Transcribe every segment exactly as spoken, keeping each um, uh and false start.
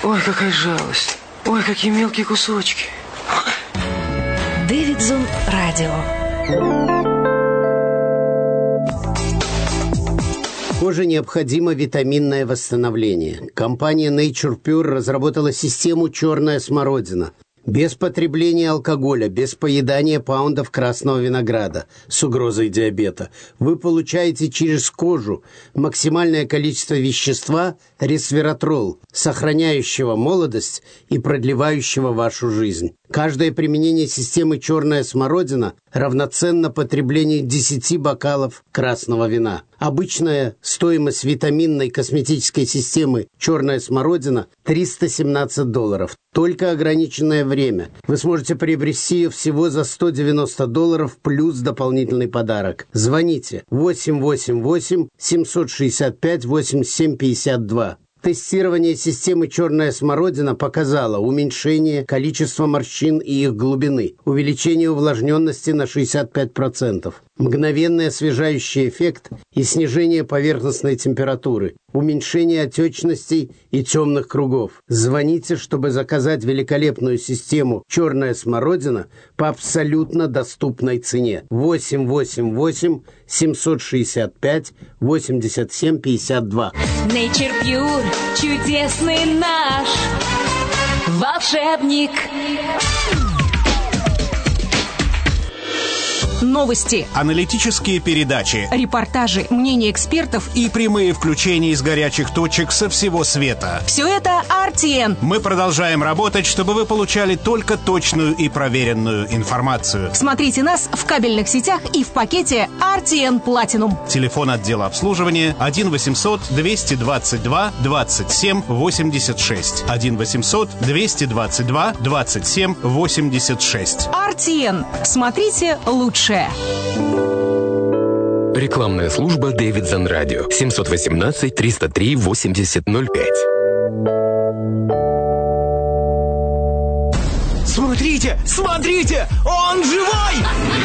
Ой, какая жалость. Ой, какие мелкие кусочки. Дэвидсон радио. Коже необходимо витаминное восстановление. Компания Nature Pure разработала систему «Черная смородина». Без потребления алкоголя, без поедания паундов красного винограда с угрозой диабета. Вы получаете через кожу максимальное количество вещества ресвератрол, сохраняющего молодость и продлевающего вашу жизнь. Каждое применение системы «Черная смородина» равноценно потреблению десяти бокалов красного вина. Обычная стоимость витаминной косметической системы «Черная смородина» триста семнадцать долларов. Только ограниченное время. Вы сможете приобрести ее всего за сто девяносто долларов плюс дополнительный подарок. Звоните восемь восемь восемь семь шесть пять восемьдесят семь пятьдесят два. Тестирование системы «Черная смородина» показало уменьшение количества морщин и их глубины, увеличение увлажненности на шестьдесят пять процентов, мгновенный освежающий эффект и снижение поверхностной температуры, уменьшение отечностей и темных кругов. Звоните, чтобы заказать великолепную систему «Черная смородина» по абсолютно доступной цене. восемь восемь восемь семь шесть пять восемьдесят семь пятьдесят два. Nature Pure, чудесный наш волшебник. Новости, аналитические передачи, репортажи, мнения экспертов и прямые включения из горячих точек со всего света. Все это ар ти эн. Мы продолжаем работать, чтобы вы получали только точную и проверенную информацию. Смотрите нас в кабельных сетях и в пакете ар ти эн Platinum. Телефон отдела обслуживания один восемьсот двести двадцать два двадцать семь восемьдесят шесть. один восемьсот двести двадцать два двадцать семь восемьдесят шесть. ар ти эн. Смотрите лучше. Рекламная служба Дэвидсон радио. семь один восемь триста три восемьдесят ноль пять. Смотрите, смотрите, он живой!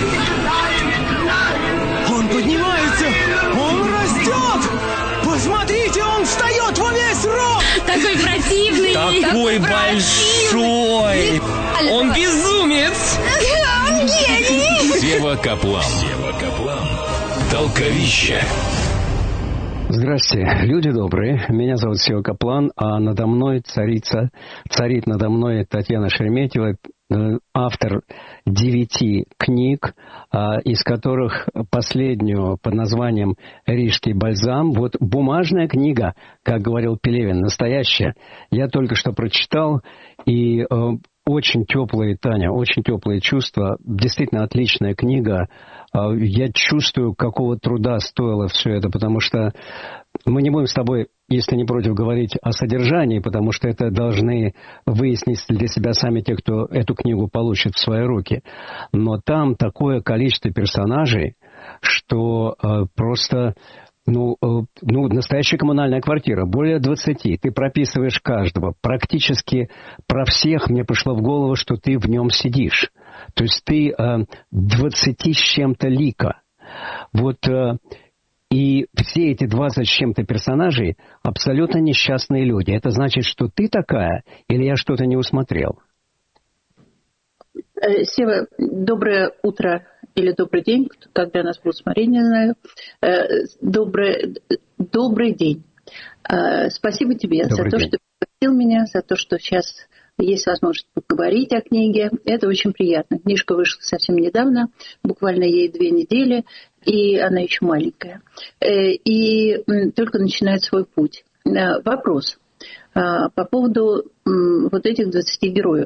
Он поднимается, он растет! Посмотрите, он встает во весь рост! Такой противный! Такой большой! Он безумец! Он гений! Сева Каплан. Сева Каплан. Толковище. Здрасте, люди добрые. Меня зовут Сева Каплан, а надо мной царица, царит надо мной Татьяна Шереметьева, автор девяти книг, из которых последнюю под названием «Рижский бальзам». Вот бумажная книга, как говорил Пелевин, настоящая. Я только что прочитал, и очень теплые, Таня, очень теплые чувства. Действительно отличная книга. Я чувствую, какого труда стоило все это, потому что мы не будем с тобой, если не против, говорить о содержании, потому что это должны выяснить для себя сами те, кто эту книгу получит в свои руки. Но там такое количество персонажей, что э, просто... Ну, ну, настоящая коммунальная квартира, более двадцати. Ты прописываешь каждого. Практически про всех мне пришло в голову, что ты в нем сидишь. То есть ты э, двадцати с чем-то лика. Вот, э, и все эти двадцать с чем-то персонажей абсолютно несчастные люди. Это значит, что ты такая, или я что-то не усмотрел? Сева, доброе утро или добрый день, когда нас будут смотреть, не знаю. Добрый, добрый день. Спасибо тебе добрый за то, день. Что ты пригласил меня, за то, что сейчас есть возможность поговорить о книге. Это очень приятно. Книжка вышла совсем недавно, буквально ей две недели, и она еще маленькая. И только начинает свой путь. Вопрос по поводу вот этих двадцати героев.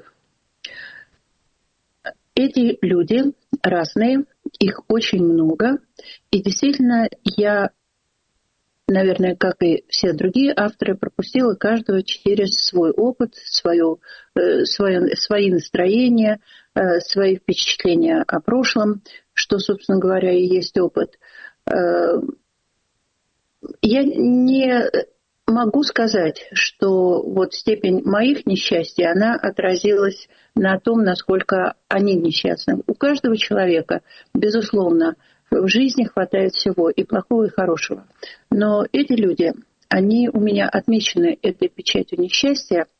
Эти люди разные, их очень много, и действительно я, наверное, как и все другие авторы, пропустила каждого через свой опыт, свое, свое, свои настроения, свои впечатления о прошлом, что, собственно говоря, и есть опыт. Я не могу сказать, что вот степень моих несчастий, она отразилась на том, насколько они несчастны. У каждого человека, безусловно, в жизни хватает всего, и плохого, и хорошего. Но эти люди, они у меня отмечены этой печатью несчастья,